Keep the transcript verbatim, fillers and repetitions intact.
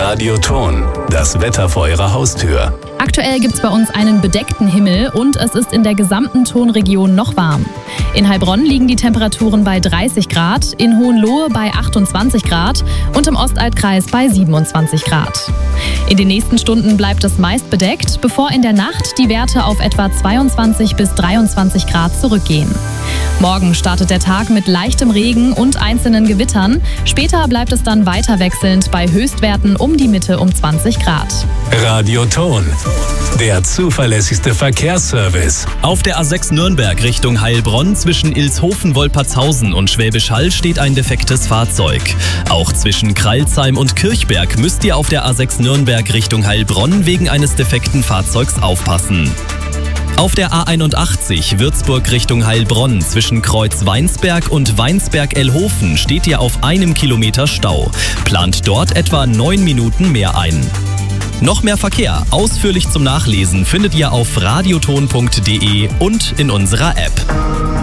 Radioton, das Wetter vor Ihrer Haustür. Aktuell gibt es bei uns einen bedeckten Himmel und es ist in der gesamten Tonregion noch warm. In Heilbronn liegen die Temperaturen bei dreißig Grad, in Hohenlohe bei achtundzwanzig Grad und im Ostaltkreis bei siebenundzwanzig Grad. In den nächsten Stunden bleibt es meist bedeckt, bevor in der Nacht die Werte auf etwa zweiundzwanzig bis dreiundzwanzig Grad zurückgehen. Morgen startet der Tag mit leichtem Regen und einzelnen Gewittern. Später bleibt es dann weiter wechselnd bei Höchstwerten um die Mitte um zwanzig Grad. Radioton, der zuverlässigste Verkehrsservice. Auf der A sechs Nürnberg Richtung Heilbronn zwischen Ilshofen-Wolpertshausen und Schwäbisch Hall steht ein defektes Fahrzeug. Auch zwischen Kreilsheim und Kirchberg müsst ihr auf der A sechs Nürnberg Richtung Heilbronn wegen eines defekten Fahrzeugs aufpassen. Auf der A einundachtzig Würzburg Richtung Heilbronn zwischen Kreuz Weinsberg und Weinsberg-Elhofen steht ihr auf einem Kilometer Stau. Plant dort etwa neun Minuten mehr ein. Noch mehr Verkehr, ausführlich zum Nachlesen, findet ihr auf radioton punkt de und in unserer App.